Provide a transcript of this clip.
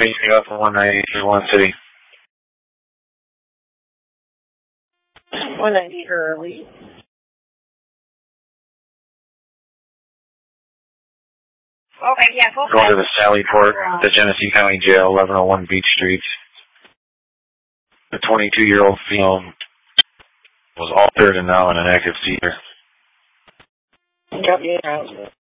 Anything up on 190 City? 190 early. Okay, yeah, go Going to the Sally Port, the Genesee County Jail, 1101 Beach Street. The 22-year-old female was altered and now in an active seizure. Yep, yeah.